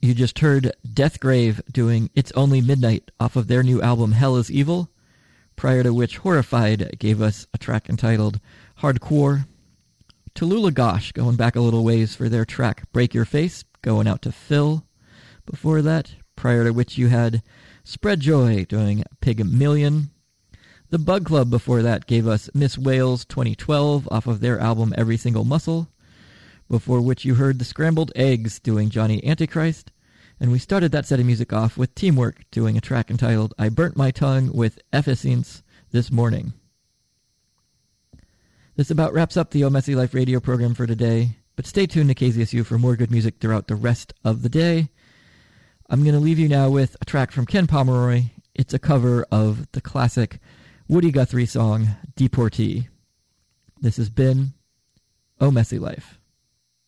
You just heard Deathgrave doing It's Only Midnight off of their new album Hell is Evil, prior to which Horrified gave us a track entitled Hardcore. Tallulah Gosh going back a little ways for their track Break Your Face, going out to Phil. Before that, prior to which you had Spread Joy doing Pygmalion. The Bug Club before that gave us Miss Wales 2012 off of their album Every Single Muscle, before which you heard the Scrambled Eggs doing Johnny Antichrist. And we started that set of music off with Teamwork doing a track entitled I Burnt My Tongue with Efficience This Morning. This about wraps up the Oh Messy Life radio program for today, but stay tuned to KZSU for more good music throughout the rest of the day. I'm going to leave you now with a track from Ken Pomeroy. It's a cover of the classic Woody Guthrie song, Deportee. This has been Oh Messy Life.